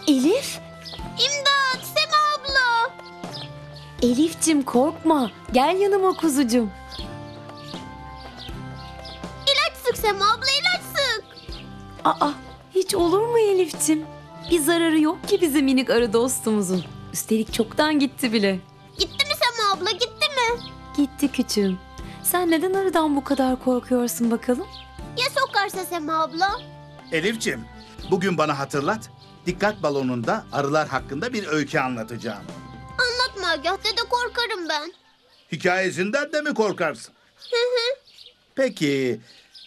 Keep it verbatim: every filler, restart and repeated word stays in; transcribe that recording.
Elif? İmdat, Sema abla. Elif'cim korkma. Gel yanıma kuzucum. İlaç sık Sema abla, ilaç sık. Aa, hiç olur mu Elif'cim? Bir zararı yok ki bizim minik arı dostumuzun. Üstelik çoktan gitti bile. Gitti mi Sema abla, gitti mi? Gitti küçüğüm. Sen neden arıdan bu kadar korkuyorsun bakalım? Ya sokarsa Sema abla? Elif'ciğim, bugün bana hatırlat. Dikkat balonunda arılar hakkında bir öykü anlatacağım. Anlatma Agah dede, korkarım ben. Hikayesinden de mi korkarsın? Hı hı. Peki,